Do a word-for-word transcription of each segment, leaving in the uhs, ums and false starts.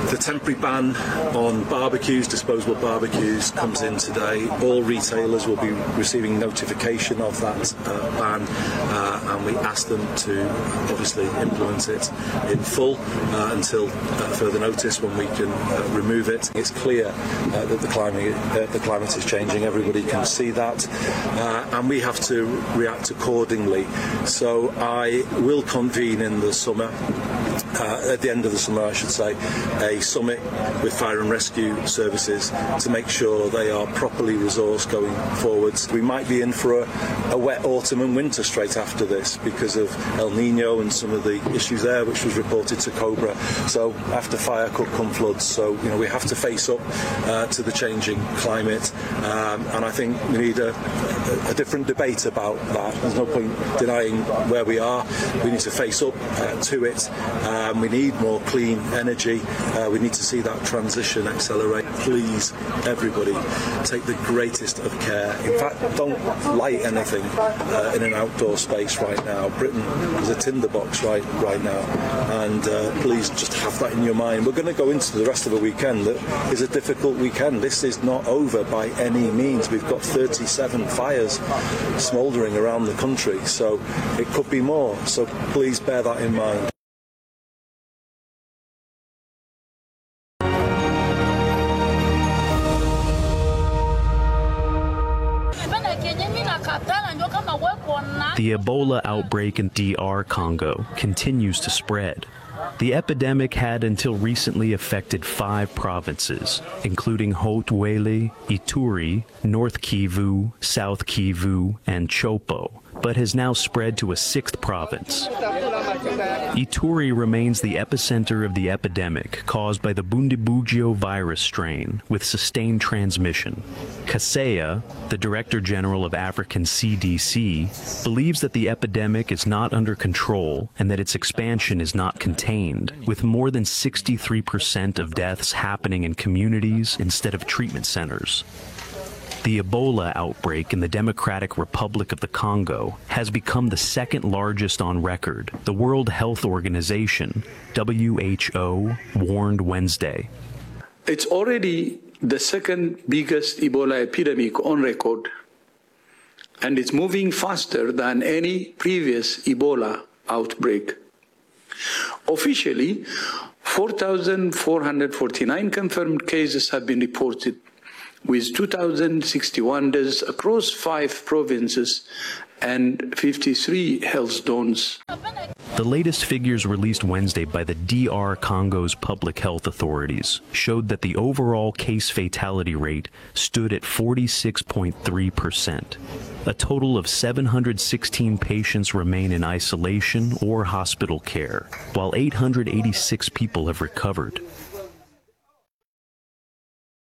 The temporary ban on barbecues, disposable barbecues, comes in today. All retailers will be receiving notification of that uh, ban, uh, and we ask them to obviously implement it in full uh, until uh, further notice when we can uh, remove it. It's clear uh, that the climate, uh, the climate is changing. Everybody can see that, uh, and we have to react accordingly. So I will convene in the summer. Uh, at the end of the summer, I should say, a summit with fire and rescue services to make sure they are properly resourced going forwards. We might be in for a, a wet autumn and winter straight after this because of El Nino and some of the issues there, which was reported to Cobra. So after fire could come floods. So you know we have to face up uh, to the changing climate, um, and I think we need a, a, a different debate about that. There's no point denying where we are. We need to face up uh, to it. Um, we need more clean energy. Uh, we need to see that transition accelerate. Please, everybody, take the greatest of care. In fact, don't light anything uh, in an outdoor space right now. Britain is a tinderbox right right now, and uh, please just have that in your mind. We're going to go into the rest of the weekend that is a difficult weekend. This is not over by any means. We've got thirty-seven fires smouldering around the country, so it could be more. So please bear that in mind. The Ebola outbreak in D R Congo continues to spread. The epidemic had until recently affected five provinces, including Haut-Uele, Ituri, North Kivu, South Kivu, and Chopo, but has now spread to a sixth province. Ituri remains the epicenter of the epidemic caused by the Bundibugyo virus strain with sustained transmission. Kaseya, the Director General of African C D C, believes that the epidemic is not under control and that its expansion is not contained, with more than sixty-three percent of deaths happening in communities instead of treatment centers. The Ebola outbreak in the Democratic Republic of the Congo has become the second largest on record, the World Health Organization, W H O, warned Wednesday. It's already the second biggest Ebola epidemic on record, and it's moving faster than any previous Ebola outbreak. Officially, four thousand four hundred forty-nine confirmed cases have been reported, with two thousand sixty-one deaths across five provinces and fifty-three health zones. The latest figures released Wednesday by the D R Congo's public health authorities showed that the overall case fatality rate stood at forty-six point three percent. A total of seven hundred sixteen patients remain in isolation or hospital care, while eight hundred eighty-six people have recovered.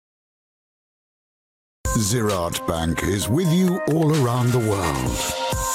Ziraat Bank is with you all around the world.